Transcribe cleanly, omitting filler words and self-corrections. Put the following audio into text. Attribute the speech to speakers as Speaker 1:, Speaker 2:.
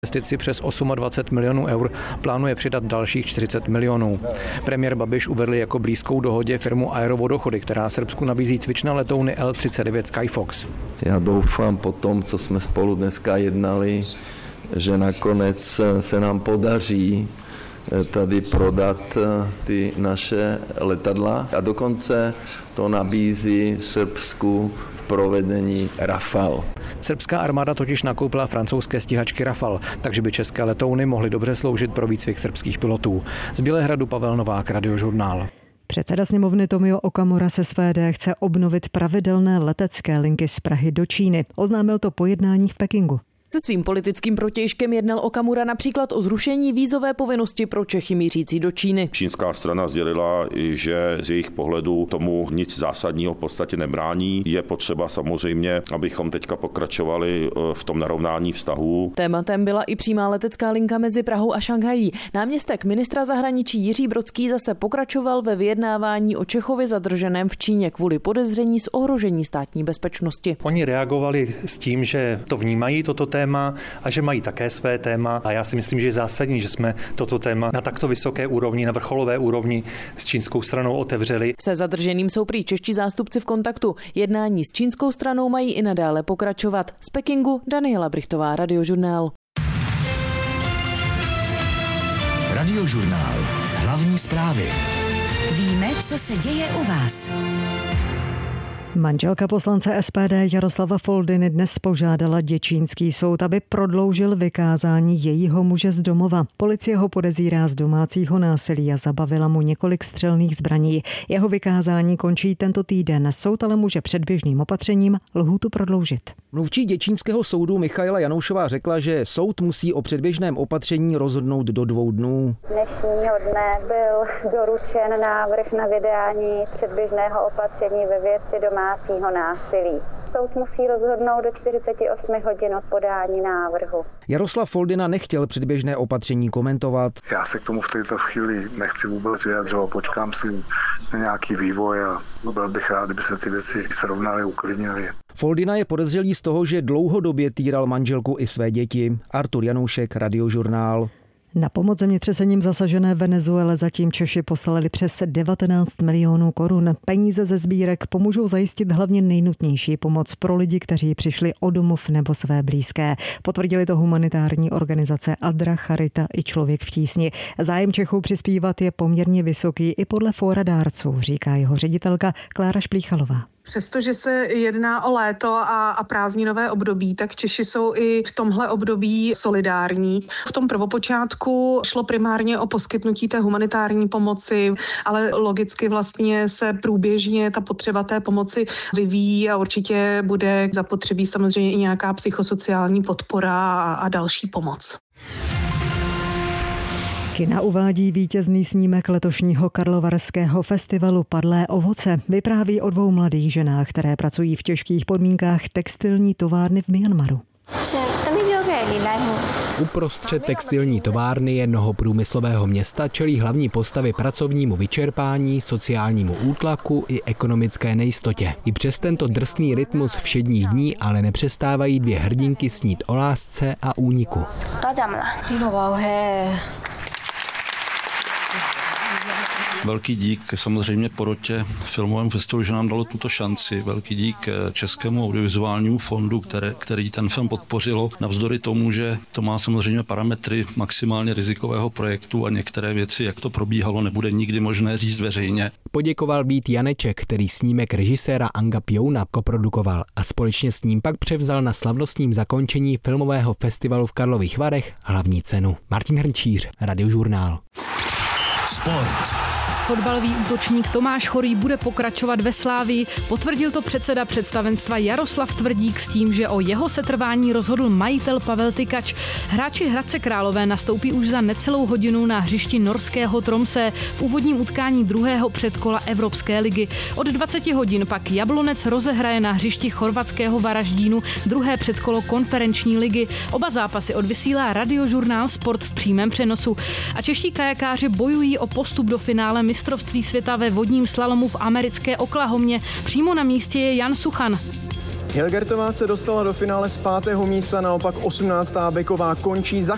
Speaker 1: Investici přes 28 milionů eur plánuje přidat dalších 40 milionů. Premiér Babiš uvedl jako blízkou dohodě firmu Aerovodochody, která Srbsku nabízí cvičné letouny L-39 Skyfox.
Speaker 2: Já doufám po tom, co jsme spolu dneska jednali, že nakonec se nám podaří tady prodat ty naše letadla a dokonce to nabízí Srbsku v provedení Rafale.
Speaker 1: Srbská armáda totiž nakoupila francouzské stíhačky Rafale, takže by české letouny mohly dobře sloužit pro výcvik srbských pilotů. Z Bělehradu Pavel Novák, Radiožurnál.
Speaker 3: Předseda sněmovny Tomio Okamura se SPD chce obnovit pravidelné letecké linky z Prahy do Číny. Oznámil to po jednání v Pekingu.
Speaker 4: Se svým politickým protějškem jednal Okamura například o zrušení vízové povinnosti pro Čechy mířící do Číny.
Speaker 5: Čínská strana sdělila, že z jejich pohledu tomu nic zásadního v podstatě nebrání. Je potřeba samozřejmě, abychom teďka pokračovali v tom narovnání vztahů.
Speaker 4: Tématem byla i přímá letecká linka mezi Prahou a Šanghají. Náměstek ministra zahraničí Jiří Brodský zase pokračoval ve vyjednávání o Čechovi zadrženém v Číně kvůli podezření z ohrožení státní bezpečnosti.
Speaker 6: Oni reagovali s tím, že to vnímají toto téma a že mají také své téma a já si myslím, že je zásadní, že jsme toto téma na takto vysoké úrovni, na vrcholové úrovni s čínskou stranou otevřeli.
Speaker 4: Se zadrženým jsou prý čeští zástupci v kontaktu. Jednání s čínskou stranou mají i nadále pokračovat. Z Pekingu Daniela Brichtová, Radiožurnál.
Speaker 7: Radiožurnál. Hlavní zprávy. Víme, co se děje u vás.
Speaker 3: Manželka poslance SPD Jaroslava Foldyny dnes požádala děčínský soud, aby prodloužil vykázání jejího muže z domova. Policie ho podezírá z domácího násilí a zabavila mu několik střelných zbraní. Jeho vykázání končí tento týden. Soud ale může předběžným opatřením lhůtu prodloužit.
Speaker 8: Mluvčí děčínského soudu Michaela Janoušová řekla, že soud musí o předběžném opatření rozhodnout do 2 dnů.
Speaker 9: Dnešního dne byl doručen návrh na vydání předběžného opatření ve věci domácího násilí. Soud musí rozhodnout do 48 hodin od podání návrhu.
Speaker 8: Jaroslav Foldyna nechtěl předběžné opatření komentovat.
Speaker 10: Já se k tomu v této chvíli nechci vůbec vyjadřovat, počkám si na nějaký vývoj a byl bych rád, kdyby se ty věci srovnaly, uklidnily.
Speaker 8: Foldyna je podezřelý z toho, že dlouhodobě týral manželku i své děti. Artur Janoušek, Radiožurnál.
Speaker 3: Na pomoc zemětřesením zasažené Venezuele zatím Češi poslali přes 19 milionů korun. Peníze ze sbírek pomůžou zajistit hlavně nejnutnější pomoc pro lidi, kteří přišli o domov nebo své blízké. Potvrdili to humanitární organizace Adra, Charita i Člověk v tísni. Zájem Čechů přispívat je poměrně vysoký i podle fóra dárců, říká jeho ředitelka Klára Šplíchalová.
Speaker 11: Přestože se jedná o léto a prázdninové období, tak Češi jsou i v tomhle období solidární. V tom prvopočátku šlo primárně o poskytnutí té humanitární pomoci, ale logicky vlastně se průběžně ta potřeba té pomoci vyvíjí a určitě bude zapotřebí samozřejmě i nějaká psychosociální podpora a další pomoc.
Speaker 3: Kina uvádí vítězný snímek letošního karlovarského festivalu Padlé ovoce. Vypráví o 2 mladých ženách, které pracují v těžkých podmínkách textilní továrny v Myanmaru.
Speaker 12: Uprostřed textilní továrny jednoho průmyslového města čelí hlavní postavy pracovnímu vyčerpání, sociálnímu útlaku i ekonomické nejistotě. I přes tento drsný rytmus všedních dní ale nepřestávají 2 hrdinky snít o lásce a úniku.
Speaker 13: Velký dík samozřejmě porotě filmovému festivalu, že nám dalo tuto šanci. Velký dík Českému audiovizuálnímu fondu, který ten film podpořilo. Navzdory tomu, že to má samozřejmě parametry maximálně rizikového projektu a některé věci, jak to probíhalo, nebude nikdy možné říct veřejně.
Speaker 12: Poděkoval Vít Janeček, který snímek režiséra Anga Pjouna koprodukoval a společně s ním pak převzal na slavnostním zakončení filmového festivalu v Karlových Varech hlavní cenu. Martin Hrnčíř, Radiožurnál.
Speaker 7: Sport.
Speaker 14: Fotbalový útočník Tomáš Chorý bude pokračovat ve Slávii. Potvrdil to předseda představenstva Jaroslav Tvrdík s tím, že o jeho setrvání rozhodl majitel Pavel Tykač. Hráči Hradce Králové nastoupí už za necelou hodinu na hřišti norského Tromsø v úvodním utkání 2. předkola Evropské ligy. Od 20 hodin pak Jablonec rozehraje na hřišti chorvatského Varaždínu 2. předkolo konferenční ligy. Oba zápasy odvysílá Radiožurnál Sport v přímém přenosu. A čeští kajakáři bojují o postup do finále mistrovství světa ve vodním slalomu v americké Oklahomě. Přímo na místě je Jan Suchan.
Speaker 15: Hilgertová se dostala do finále z 5. místa, naopak 18. Beková končí za